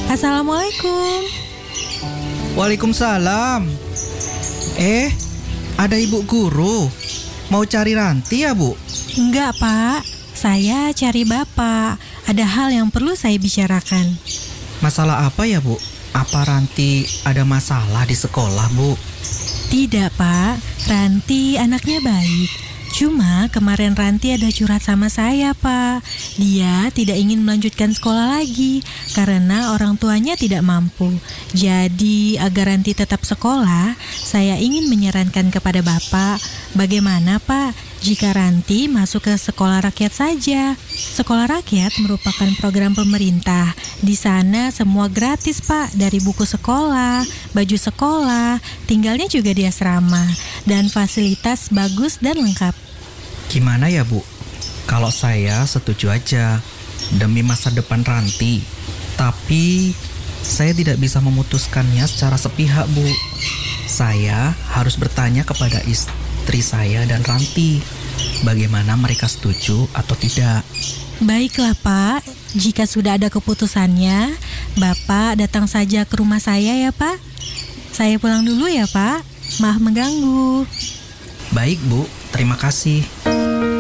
Assalamualaikum. Waalaikumsalam. Ada ibu guru. Mau cari Ranti ya, Bu? Enggak, Pak. Saya cari Bapak. Ada hal yang perlu saya bicarakan. Masalah apa ya, Bu? Apa Ranti ada masalah di sekolah, Bu? Tidak, Pak. Ranti anaknya baik. Cuma kemarin Ranti ada curhat sama saya, Pak. Dia tidak ingin melanjutkan sekolah lagi karena orang tuanya tidak mampu. Jadi agar Ranti tetap sekolah, saya ingin menyarankan kepada Bapak, bagaimana Pak jika Ranti masuk ke sekolah rakyat saja. Sekolah rakyat merupakan program pemerintah. Di sana semua gratis, Pak, dari buku sekolah, baju sekolah, tinggalnya juga di asrama, dan fasilitas bagus dan lengkap. Gimana ya, Bu? Kalau saya setuju aja demi masa depan Ranti. Tapi saya tidak bisa memutuskannya secara sepihak, Bu. Saya harus bertanya kepada istri saya dan Ranti bagaimana mereka setuju atau tidak. Baiklah, Pak. Jika sudah ada keputusannya, Bapak datang saja ke rumah saya ya, Pak. Saya pulang dulu ya, Pak. Maaf mengganggu. Baik, Bu. Terima kasih.